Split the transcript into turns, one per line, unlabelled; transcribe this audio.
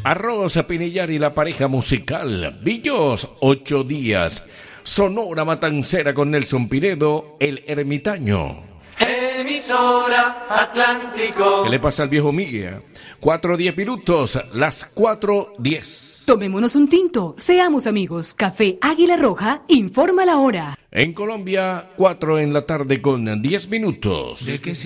Arroz Pinillar y la pareja musical. Villos, 8 días. Sonora Matancera con Nelson Pinedo, El Ermitaño.
Emisora Atlántico.
¿Qué le pasa al viejo Miguel? 4:10 minutos, las 4:10.
Tomémonos un tinto, seamos amigos. Café Águila Roja informa la hora.
En Colombia, 4 en la tarde con 10 minutos.
¿De qué